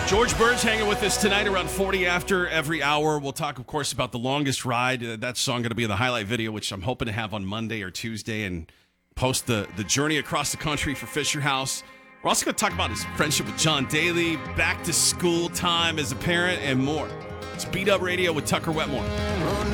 George Burns hanging with us tonight around 40 after every hour. We'll talk, of course, about The Longest Ride. That song going to be in the highlight video, which I'm hoping to have on Monday or Tuesday, and post the journey across the country for Fisher House. We're also going to talk about his friendship with John Daly, back to school time as a parent, and more. It's Beat Up Radio with Tucker Wetmore.